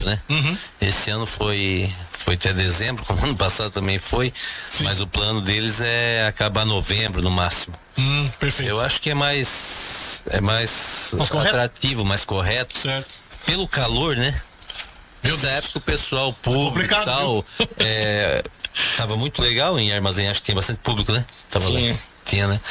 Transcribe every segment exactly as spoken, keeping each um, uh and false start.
rápido, né? Uhum. Esse ano foi, foi até dezembro, como ano passado também foi, Sim. mas o plano deles é acabar novembro no máximo. Hum, perfeito. Eu acho que é mais, é mais, mais atrativo, mais correto. Certo. Pelo calor, né? Meu Nessa Deus. época o pessoal público e tal, é, tava muito legal em armazém, acho que tem bastante público, né? Tava Tinha. Lá. Tinha, né?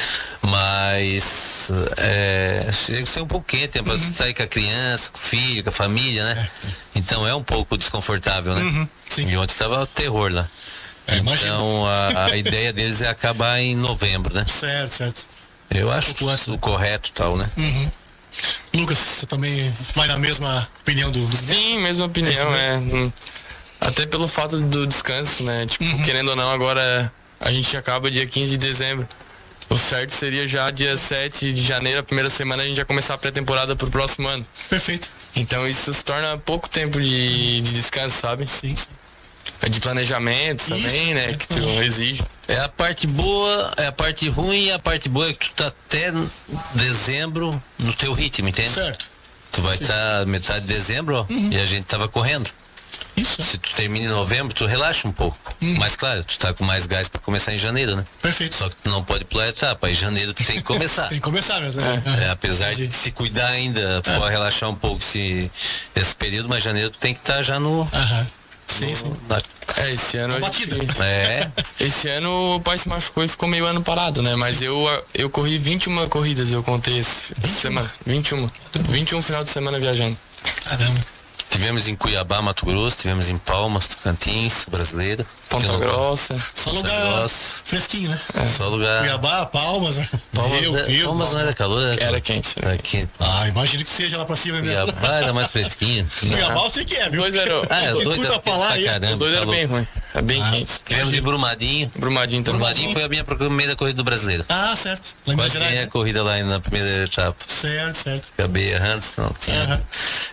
Mas é, chega a ser um pouco quente, né? Pra Uhum. sair com a criança, com o filho, com a família, né? É. Então é um pouco desconfortável, né? Uhum. Sim. E ontem tava o terror lá. É, então a, a ideia deles é acabar em novembro, né? Certo, certo. Eu acho o correto e tal, né? Uhum. Lucas, você também vai na mesma opinião do, do... Sim, mesma opinião, é. Hum, até pelo fato do descanso, né? Tipo, Uhum. querendo ou não, agora a gente acaba dia quinze de dezembro. O certo seria já dia sete de janeiro, a primeira semana, a gente já começar a pré-temporada pro próximo ano. Perfeito. Então isso se torna pouco tempo de, de descanso, sabe? Sim, sim. De planejamento também, Isso. né? Que tu exige. É a parte boa, é a parte ruim, e a parte boa é que tu tá até dezembro no teu ritmo, entende? Certo. Tu vai estar tá metade de dezembro, ó, uhum. e a gente tava correndo. Isso. Se tu termina em novembro, tu relaxa um pouco. Uhum. Mas claro, tu tá com mais gás pra começar em janeiro, né? Perfeito. Só que tu não pode pular a etapa, em janeiro tu tem que começar. Tem que começar mesmo. É, é, apesar Entendi. de se cuidar ainda, é. pode relaxar um pouco esse, esse período, mas janeiro tu tem que estar tá já no... Aham. Sim, sim. Na... É, esse ano. Batida. Gente... É. Esse ano o pai se machucou e ficou meio ano parado, né? Mas eu, eu corri vinte e uma corridas, eu contei essa semana. vinte e uma. vinte e um final de semana viajando. Caramba. Tivemos em Cuiabá, Mato Grosso, tivemos em Palmas, Tocantins, Brasileira. Ponta Grossa. Só lugar Grossa. fresquinho, né? É. Só lugar. Cuiabá, Palmas, Palmas, Rio, é, Rio, Palmas não era calor, era, era quente. Era quente. Ah, imagino que seja lá pra cima mesmo. Cuiabá era mais fresquinho. Cuiabá eu sei que é, viu? Dois era, ah, é, dois era falar aí. Caramba, os dois eram bem ruins. É bem ah, quente. Tivemos de Brumadinho. Brumadinho também. Brumadinho foi a minha primeira corrida do Brasileiro. Ah, certo. Lá Quase ganhei né? a corrida lá na primeira etapa. Certo, certo. Acabei errando, não tinha. Uhum.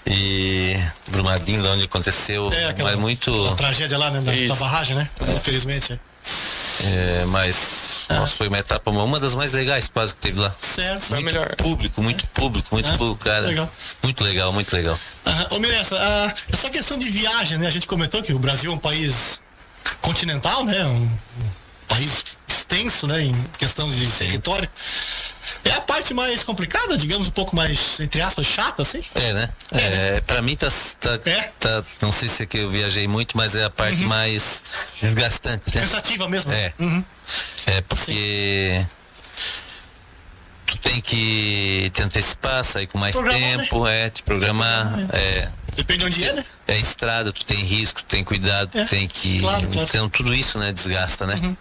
E Brumadinho, lá onde aconteceu, é, aquela, mas muito... a tragédia lá, né, na, na barragem, né? É. Infelizmente, é. É, mas ah. nossa, foi uma etapa, uma das mais legais quase que teve lá. Certo. Foi muito melhor. Público, muito é. público, muito ah, público, cara. Legal. Muito legal, muito legal. Ah, ô Miressa, ah, essa questão de viagem, né? A gente comentou que o Brasil é um país continental, né? Um, um país extenso, né? Em questão de Sim. território. É a parte mais complicada, digamos, um pouco mais, entre aspas, chata, assim? É, né? É, é pra mim tá, tá, é? tá, não sei se é que eu viajei muito, mas é a parte uhum. mais desgastante, né? Cansativa mesmo. É. Uhum. É porque Sim. tu tem que te antecipar, sair com mais programar, tempo, né? é, te programar, é. Depende de onde é, né? É estrada, tu tem risco, tu tem cuidado, é. tu tem que... Claro, claro. Então tudo isso, né, desgasta, né? Uhum.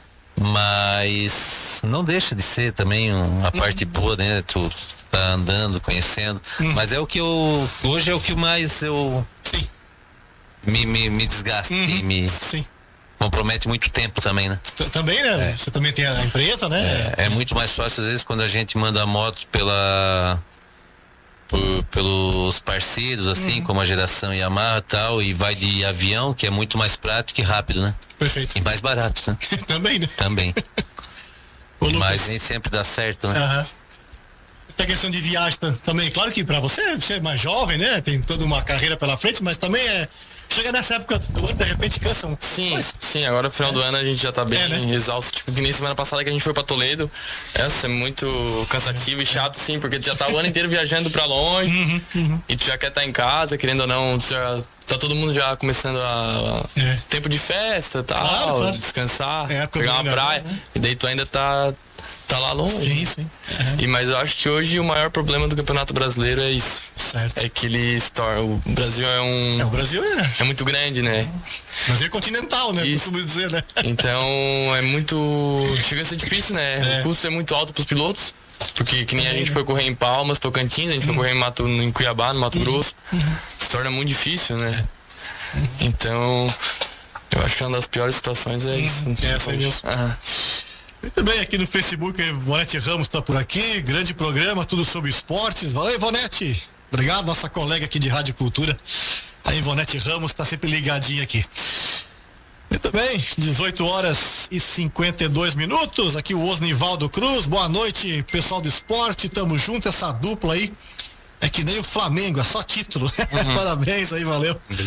Mas não deixa de ser também uma uhum. parte boa, né? Tu tá andando, conhecendo. Uhum. Mas é o que eu. Hoje é o que mais eu. Sim. Me, me, me desgasta uhum. e me. Sim. Compromete muito tempo também, né? Também, né? É. Você também tem a empresa, né? É, é muito mais fácil, às vezes, quando a gente manda a moto pela. Por, pelos parceiros, assim, uhum. como a geração Yamaha e tal, e vai de avião, que é muito mais prático e rápido, né? Perfeito. E mais barato, né? Também, né? Também. Mas nem sempre dá certo, né? Uhum. Essa questão de viagem também, claro que pra você, você é mais jovem, né? Tem toda uma carreira pela frente, mas também é... Chega nessa época do ano, de repente cansa um... Sim, mas... sim, agora no final é. do ano a gente já tá bem é, né? exausto, tipo, que nem semana passada que a gente foi pra Toledo, essa é muito cansativo é. e chato, sim, porque tu já tá o ano inteiro viajando pra longe, uhum, uhum. e tu já quer estar tá em casa, querendo ou não, tu já, tá todo mundo já começando a... a é. tempo de festa, tal, claro, claro. descansar, é, pegar uma praia, né? E daí tu ainda tá... tá lá longe. Sim, sim. Uhum. E, mas eu acho que hoje o maior problema do Campeonato Brasileiro é isso. Certo. É que ele estoura. O Brasil é um... É, o Brasil é... É muito grande, né? O Brasil é continental, né? Isso. Costumo dizer, né? Então, é muito... Chega a ser difícil, né? É. O custo é muito alto pros pilotos. Porque que nem a gente foi correr em Palmas, Tocantins, a gente uhum. foi correr em, Mato, em Cuiabá, no Mato uhum. Grosso. Uhum. Se torna muito difícil, né? Uhum. Então, eu acho que uma das piores situações é isso. Uhum. É, essa mesmo. Aham. Muito bem, aqui no Facebook, Ivonete Ramos está por aqui, grande programa, tudo sobre esportes. Valeu, Ivonete. Obrigado, nossa colega aqui de Rádio Cultura. A Ivonete Ramos está sempre ligadinha aqui. Muito bem, dezoito horas e cinquenta e dois minutos. Aqui o Osnivaldo Cruz. Boa noite, pessoal do esporte. Tamo junto, essa dupla aí. É que nem o Flamengo, é só título. Uhum. Parabéns aí, valeu.